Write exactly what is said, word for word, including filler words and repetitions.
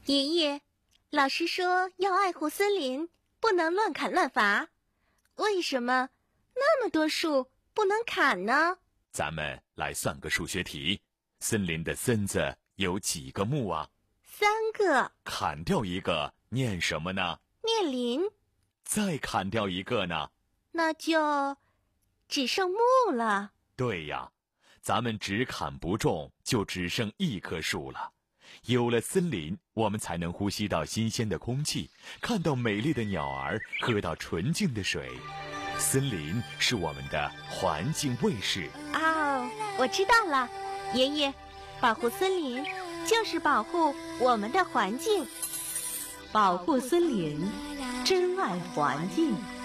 爷爷，老师说要爱护森林，不能乱砍乱伐。为什么那么多树不能砍呢？ 咱们来算个数学题。森林的森字有几个木啊？ 三个。 砍掉一个，念什么呢？ 念林。 再砍掉一个呢？ 那就只剩木了。 对呀，咱们只砍不种，就只剩一棵树了。有了森林，我们才能呼吸到新鲜的空气，看到美丽的鸟儿，喝到纯净的水。森林是我们的环境卫士。 哦，我知道了，爷爷，保护森林就是保护我们的环境。 保护森林，珍爱环境。